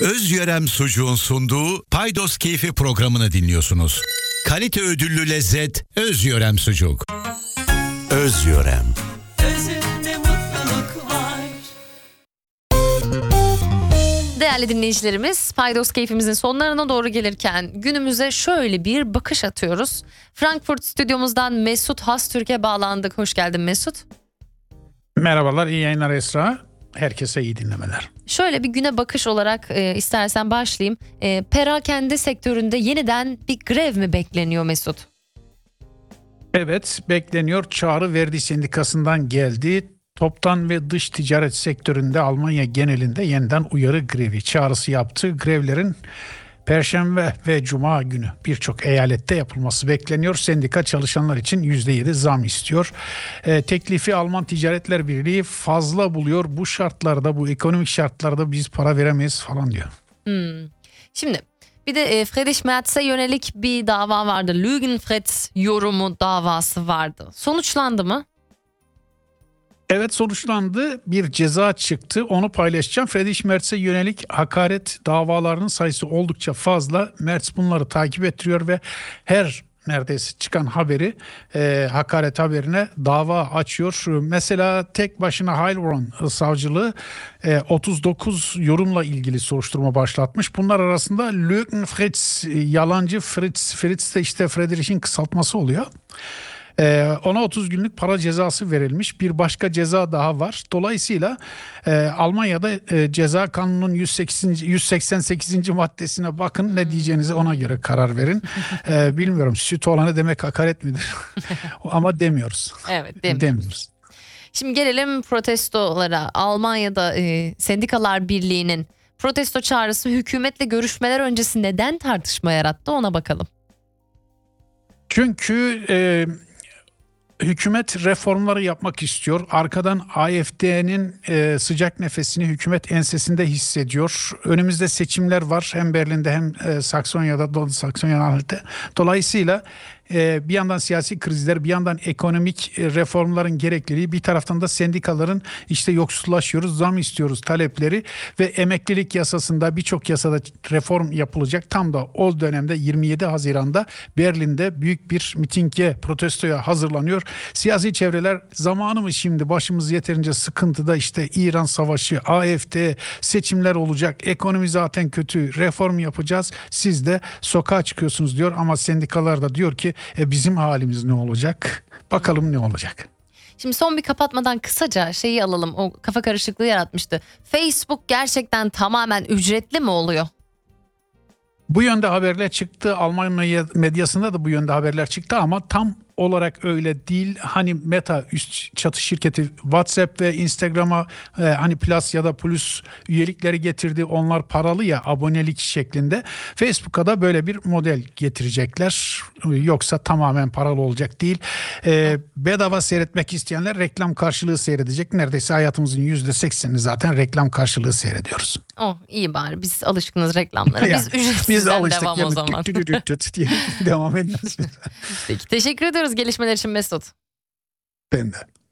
Özyörem Sucuğun sunduğu Paydos Keyfi programını dinliyorsunuz. Kalite ödüllü lezzet Özyörem Sucuk. Özyörem. Özünde mutluluk var. Değerli dinleyicilerimiz, Paydos Keyfimizin sonlarına doğru gelirken günümüze şöyle bir bakış atıyoruz. Frankfurt stüdyomuzdan Mesut Hastürk'e bağlandık. Hoş geldin Mesut. Merhabalar, iyi yayınlar Esra. Herkese iyi dinlemeler. Şöyle bir güne bakış olarak istersen başlayayım. Perakende sektöründe yeniden bir grev mi bekleniyor Mesut? Evet, bekleniyor. Çağrı Verdi Sendikası'ndan geldi. Toptan ve dış ticaret sektöründe Almanya genelinde yeniden uyarı grevi çağrısı yaptı. Grevlerin Perşembe ve Cuma günü birçok eyalette yapılması bekleniyor. Sendika çalışanlar için %7 zam istiyor. Teklifi Alman Ticaretler Birliği fazla buluyor. Bu şartlarda, bu ekonomik şartlarda biz para veremeyiz falan diyor. Şimdi bir de Friedrich Merz'e yönelik bir dava vardı. Lügenfritz yorumu davası vardı. Sonuçlandı mı? Evet, sonuçlandı. Bir ceza çıktı. Onu paylaşacağım. Friedrich Merz'e yönelik hakaret davalarının sayısı oldukça fazla. Merz bunları takip ettiriyor ve her neredeyse çıkan haberi, hakaret haberine dava açıyor. Mesela tek başına Heilbronn savcılığı 39 yorumla ilgili soruşturma başlatmış. Bunlar arasında Lügenfritz, yalancı Fritz. Fritz de işte Friedrich'in kısaltması oluyor. Ona 30 günlük para cezası verilmiş. Bir başka ceza daha var. Dolayısıyla Almanya'da ceza kanunun 188. maddesine bakın, ne diyeceğinize ona göre karar verin. Bilmiyorum, süt olanı demek hakaret midir? Ama demiyoruz. Evet, demiyoruz. Şimdi gelelim protestolara. Almanya'da Sendikalar Birliği'nin protesto çağrısı hükümetle görüşmeler öncesi neden tartışma yarattı, ona bakalım. Çünkü hükümet reformları yapmak istiyor. Arkadan AfD'nin sıcak nefesini hükümet ensesinde hissediyor. Önümüzde seçimler var, hem Berlin'de hem Saksonya'da, Doğu Saksonya'da. Dolayısıyla bir yandan siyasi krizler, bir yandan ekonomik reformların gerekliliği, bir taraftan da sendikaların işte yoksullaşıyoruz, zam istiyoruz talepleri ve emeklilik yasasında, birçok yasada reform yapılacak. Tam da o dönemde 27 Haziran'da Berlin'de büyük bir mitinge, protestoya hazırlanıyor. Siyasi çevreler zamanı mı şimdi, başımız yeterince sıkıntıda, işte İran savaşı, AfD, seçimler olacak, ekonomi zaten kötü, reform yapacağız, siz de sokağa çıkıyorsunuz diyor. Ama sendikalar da diyor ki bizim halimiz ne olacak? Bakalım ne olacak? Şimdi son bir kapatmadan kısaca şeyi alalım. O kafa karışıklığı yaratmıştı. Facebook gerçekten tamamen ücretli mi oluyor? Bu yönde haberler çıktı. Alman medyasında da bu yönde haberler çıktı ama tam olarak öyle değil. Hani Meta, üst çatı şirketi, WhatsApp ve Instagram'a hani Plus ya da Plus üyelikleri getirdi. Onlar paralı ya, abonelik şeklinde. Facebook'a da böyle bir model getirecekler. Yoksa tamamen paralı olacak değil. Bedava seyretmek isteyenler reklam karşılığı seyredecek. Neredeyse hayatımızın %80'ini zaten reklam karşılığı seyrediyoruz. Oh, iyi bari, biz alışkınız reklamlara. Biz ücretsizden devam o zaman. Diye devam ediyoruz. Peki, teşekkür ediyoruz gelişmeler için Mesut. Ben de.